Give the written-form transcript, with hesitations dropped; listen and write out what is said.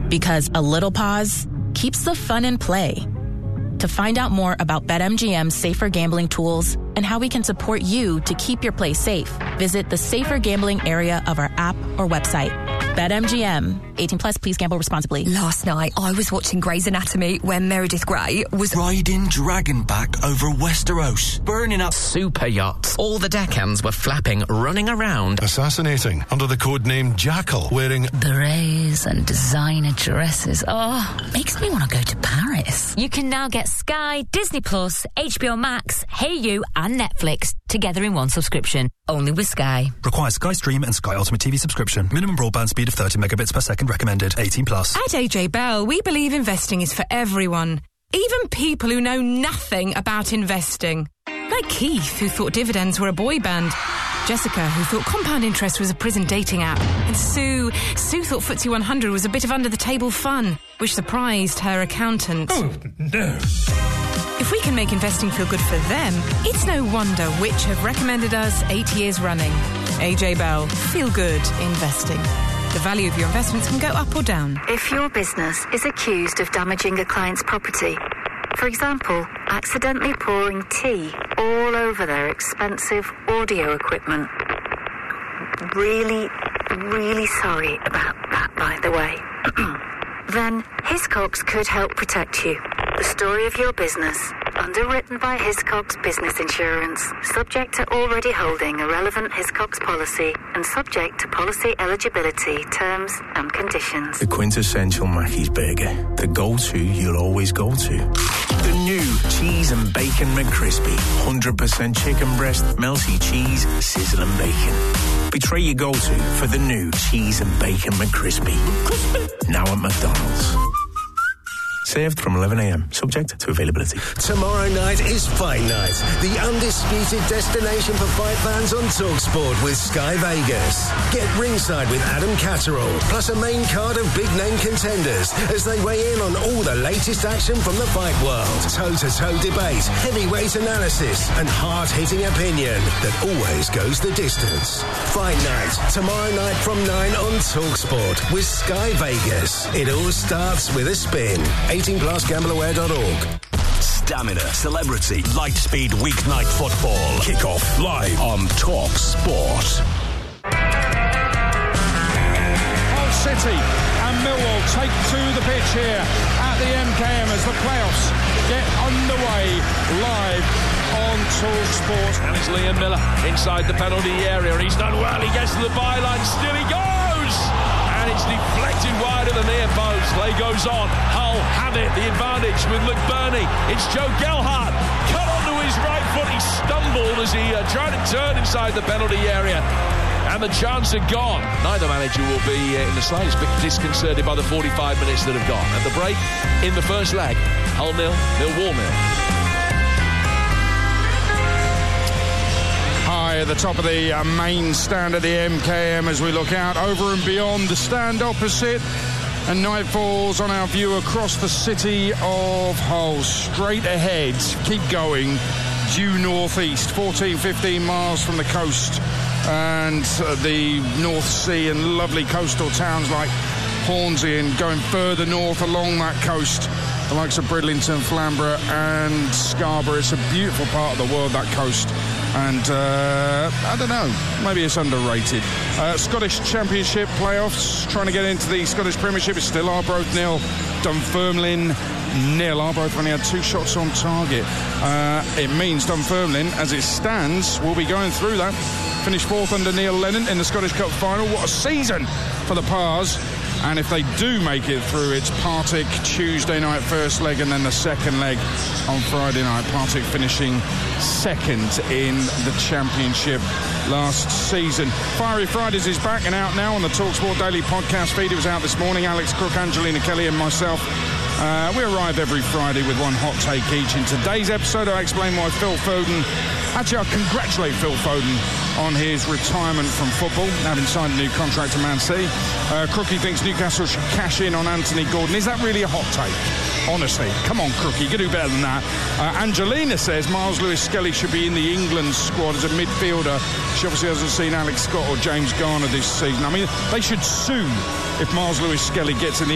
Because a little pause keeps the fun in play. To find out more about BetMGM's safer gambling tools and how we can support you to keep your play safe, visit the safer gambling area of our app or website. BetMGM. 18 plus, please gamble responsibly. Last night, I was watching Grey's Anatomy when Meredith Grey was riding dragonback over Westeros, burning up super yachts. All the deckhands were flapping, running around, assassinating under the codename Jackal, wearing berets and designer dresses. Oh, makes me want to go to Paris. You can now get Sky, Disney Plus, HBO Max, HeyU and Netflix together in one subscription. Only with Sky. Requires Sky Stream and Sky Ultimate TV subscription. Minimum broadband speed of 30 megabits per second recommended. 18 plus. At AJ Bell, we believe investing is for everyone. Even people who know nothing about investing. Like Keith, who thought dividends were a boy band. Jessica, who thought compound interest was a prison dating app. And Sue thought FTSE 100 was a bit of under-the-table fun, which surprised her accountant. Oh, no. If we can make investing feel good for them, it's no wonder which have recommended us 8 years running. AJ Bell, feel good investing. The value of your investments can go up or down. If your business is accused of damaging a client's property, for example, accidentally pouring tea all over their expensive audio equipment. Really, really sorry about that, by the way. Then Hiscox could help protect you. The story of your business, underwritten by Hiscox Business Insurance, subject to already holding a relevant Hiscox policy and subject to policy eligibility, terms and conditions. The quintessential Mackey's burger, the go-to you'll always go to. The new cheese and bacon McCrispy, 100% chicken breast, melty cheese, sizzling bacon. Betray your go-to for the new cheese and bacon McCrispy. Now at McDonald's. Served from 11 a.m, subject to availability. Tomorrow night is Fight Night, the undisputed destination for fight fans on TalkSport with Sky Vegas. Get ringside with Adam Catterall, plus a main card of big-name contenders as they weigh in on all the latest action from the fight world. Toe-to-toe debate, heavyweight analysis, and hard-hitting opinion that always goes the distance. Fight Night, tomorrow night from 9 on TalkSport with Sky Vegas. It all starts with a spin. 18 plus gambleaware.org. Stamina, celebrity, Lightspeed weeknight football. Kick-off live on Talk Sport. Hull City and Millwall take to the pitch here at the MKM as the playoffs get underway live on Talk Sport. And it's Liam Miller inside the penalty area. He's done well. He gets to the byline. Still he goes! And it's deflected wide of the near post. Play goes on. Hull have it. The advantage with McBurney. It's Joe Gelhardt. Cut onto his right foot. He stumbled as he tried to turn inside the penalty area. And the chance had gone. Neither manager will be in the slightest bit disconcerted by the 45 minutes that have gone. At the break, in the first leg, Hull 0, Millwall 0. High at the top of the main stand of the MKM as we look out over and beyond the stand opposite, and night falls on our view across the city of Hull. Straight ahead, keep going, due northeast, 14-15 miles from the coast and the North Sea and lovely coastal towns like Hornsey, and going further north along that coast, the likes of Bridlington, Flamborough and Scarborough. It's a beautiful part of the world, that coast. And I don't know, maybe it's underrated. Scottish Championship playoffs, trying to get into the Scottish Premiership. It's still Arbroath 0, Dunfermline 0. Arbroath only had 2 shots on target. It means Dunfermline, as it stands, will be going through that. Finished 4th under Neil Lennon in the Scottish Cup final. What a season for the Pars. And if they do make it through, it's Partick Tuesday night first leg, and then the second leg on Friday night. Partick finishing second in the Championship last season. Fiery Fridays is back and out now on the TalkSport Daily podcast feed. It was out this morning. Alex Crook, Angelina Kelly and myself. We arrive every Friday with one hot take each. In today's episode, I explain why Phil Foden... Actually, I congratulate Phil Foden on his retirement from football, having signed a new contract to Man City. Crookie thinks Newcastle should cash in on Anthony Gordon. Is that really a hot take? Honestly, come on, Crookie, you can do better than that. Angelina says Miles Lewis-Skelly should be in the England squad as a midfielder. She obviously hasn't seen Alex Scott or James Garner this season. I mean, they should sue if Miles Lewis-Skelly gets in the